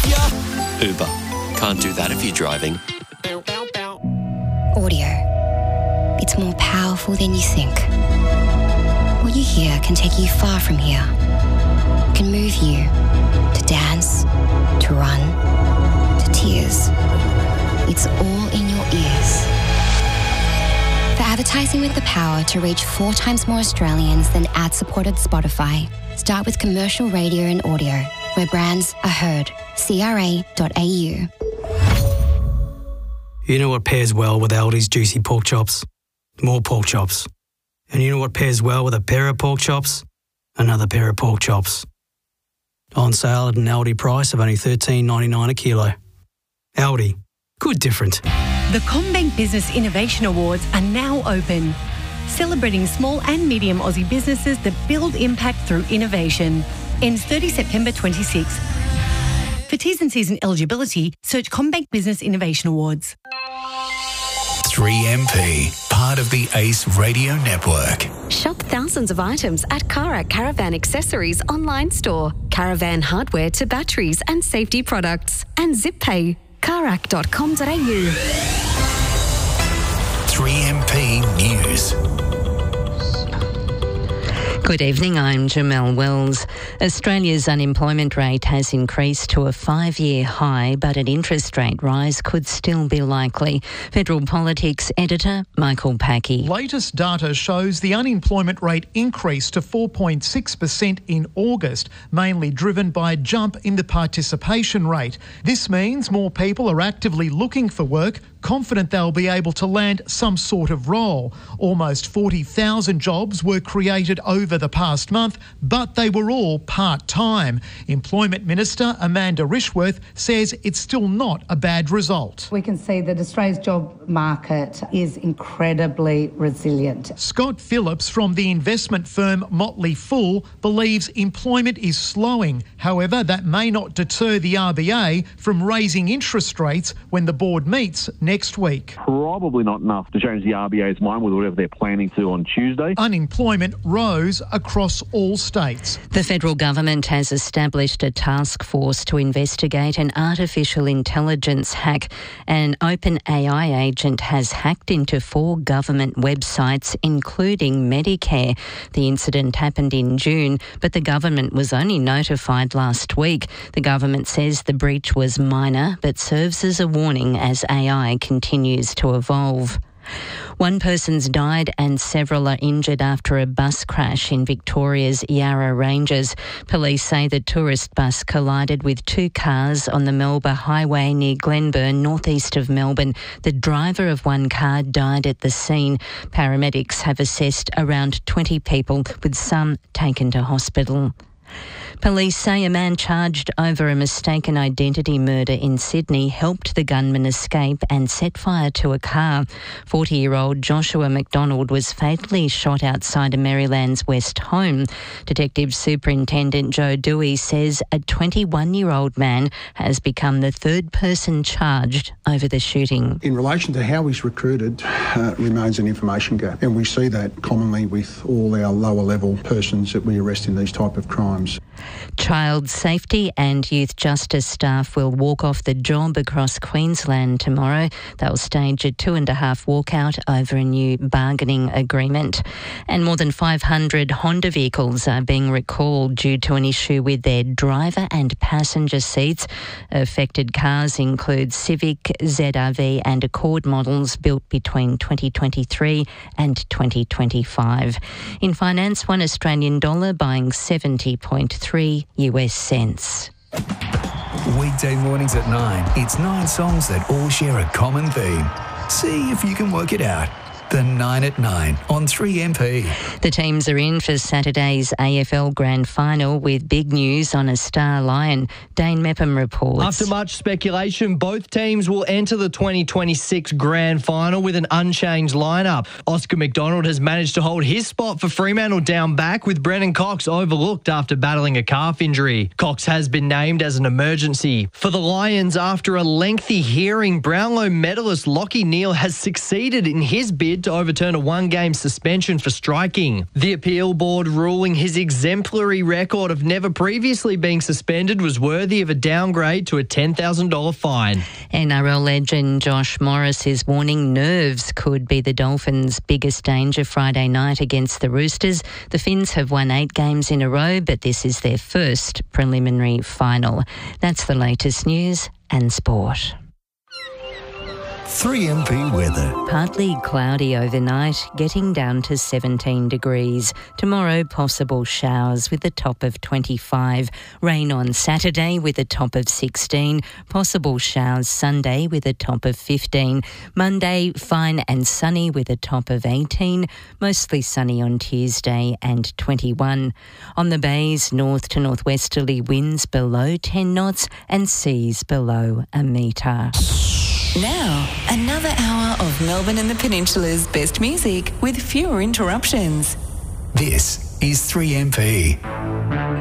ya. Uber. Can't do that if you're driving. Audio. It's more powerful than you think. What you hear can take you far from here. It can move you to dance, to run, to tears. It's all in your ears. For advertising with the power to reach 4 times more Australians than ad-supported Spotify, start with commercial radio and audio, where brands are heard. CRA.au. You know what pairs well with Aldi's juicy pork chops? More pork chops. And you know what pairs well with a pair of pork chops? Another pair of pork chops. On sale at an Aldi price of only $13.99 a kilo. Aldi. Good different. The CommBank Business Innovation Awards are now open, celebrating small and medium Aussie businesses that build impact through innovation. Ends 30 September 26. For T's and C's and eligibility, search CommBank Business Innovation Awards. 3MP, part of the ACE Radio Network. Shop thousands of items at Karak Caravan Accessories online store. Caravan hardware to batteries and safety products. And ZipPay. Karak.com.au. 3MP News. Good evening, I'm Jamelle Wells. Australia's unemployment rate has increased to a 5-year high, but an interest rate rise could still be likely. Federal Politics editor Michael Packey. Latest data shows the unemployment rate increased to 4.6% in August, mainly driven by a jump in the participation rate. This means more people are actively looking for work, confident they'll be able to land some sort of role. Almost 40,000 jobs were created over the past month, but they were all part-time. Employment Minister Amanda Rishworth says it's still not a bad result. We can see that Australia's job market is incredibly resilient. Scott Phillips from the investment firm Motley Fool believes employment is slowing. However, that may not deter the RBA from raising interest rates when the board meets next week. Probably not enough to change the RBA's mind with whatever they're planning to on Tuesday. Unemployment rose across all states. The federal government has established a task force to investigate an artificial intelligence hack. An OpenAI agent has hacked into 4 government websites, including Medicare. The incident happened in June, but the government was only notified last week. The government says the breach was minor, but serves as a warning as AI continues to evolve. 1 person's died and several are injured after a bus crash in Victoria's Yarra Ranges. Police say the tourist bus collided with 2 cars on the Melba Highway near Glenburn, northeast of Melbourne. The driver of 1 car died at the scene. Paramedics have assessed around 20 people, with some taken to hospital. Police say a man charged over a mistaken identity murder in Sydney helped the gunman escape and set fire to a car. 40-year-old Joshua McDonald was fatally shot outside a Maryland's West home. Detective Superintendent Joe Dewey says a 21-year-old man has become the 3rd person charged over the shooting. In relation to how he's recruited, remains an information gap, and we see that commonly with all our lower-level persons that we arrest in these type of crimes. Child safety and youth justice staff will walk off the job across Queensland tomorrow. They'll stage a 2.5 walkout over a new bargaining agreement. And more than 500 Honda vehicles are being recalled due to an issue with their driver and passenger seats. Affected cars include Civic, ZRV and Accord models built between 2023 and 2025. In finance, $1 Australian dollar buying 70.3 US cents. Weekday mornings at 9. It's 9 songs that all share a common theme. See if you can work it out. The 9 at 9 on 3MP. The teams are in for Saturday's AFL Grand Final with big news on a star lion. Dane Mepham reports. After much speculation, both teams will enter the 2026 Grand Final with an unchanged lineup. Oscar McDonald has managed to hold his spot for Fremantle down back, with Brennan Cox overlooked after battling a calf injury. Cox has been named as an emergency. For the Lions, after a lengthy hearing, Brownlow medalist Lachie Neale has succeeded in his bid to overturn a one-game suspension for striking. The appeal board ruling his exemplary record of never previously being suspended was worthy of a downgrade to a $10,000 fine. NRL legend Josh Morris is warning nerves could be the Dolphins' biggest danger Friday night against the Roosters. The Finns have won 8 games in a row, but this is their first preliminary final. That's the latest news and sport. 3MP weather. Partly cloudy overnight, getting down to 17 degrees. Tomorrow, possible showers with a top of 25. Rain on Saturday with a top of 16. Possible showers Sunday with a top of 15. Monday, fine and sunny with a top of 18. Mostly sunny on Tuesday and 21. On the bays, north to northwesterly winds below 10 knots and seas below a metre. Now, another hour of Melbourne and the Peninsula's best music with fewer interruptions. This is 3MP.